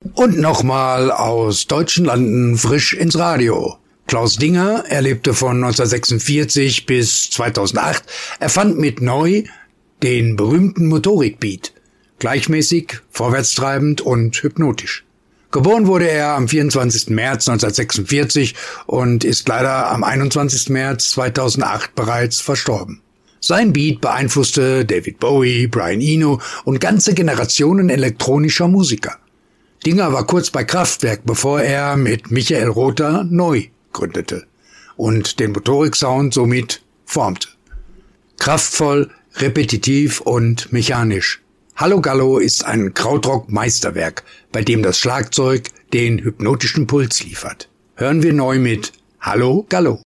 Und nochmal aus deutschen Landen frisch ins Radio. Klaus Dinger, er lebte von 1946 bis 2008, erfand mit Neu den berühmten Motorikbeat. Gleichmäßig, vorwärtstreibend und hypnotisch. Geboren wurde er am 24. März 1946 und ist leider am 21. März 2008 bereits verstorben. Sein Beat beeinflusste David Bowie, Brian Eno und ganze Generationen elektronischer Musiker. Dinger war kurz bei Kraftwerk, bevor er mit Michael Rother Neu gründete und den Motorik-Sound somit formte. Kraftvoll, repetitiv und mechanisch. Hallo Gallo ist ein Krautrock-Meisterwerk, bei dem das Schlagzeug den hypnotischen Puls liefert. Hören wir Neu mit Hallo Gallo.